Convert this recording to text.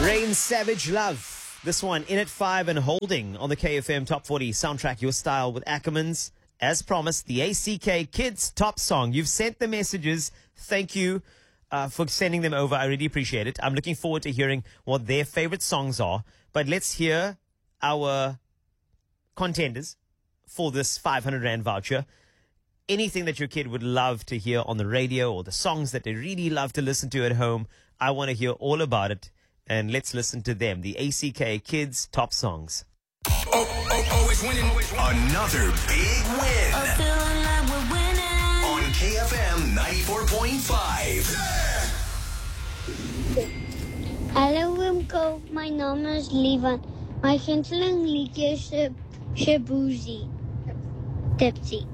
Rain Savage Love. This one, In at 5 and Holding on the KFM Top 40 soundtrack, Your Style with Ackermans. As promised, the ACK Kids Top Song. You've sent the messages. Thank you for sending them over. I really appreciate it. I'm looking forward to hearing what their favorite songs are. But let's hear our contenders for this 500 Rand voucher. Anything that your kid would love to hear on the radio or the songs that they really love to listen to at home, I want to hear all about it. And let's listen to them, the ACK Kids Top Songs. Always winning. Another big win. I'm feeling like we're winning. On KFM 94.5. Hallo Wimko, mijn naam is Levan. Mijn gunsteling liedje is Shabuzi. Tipsy.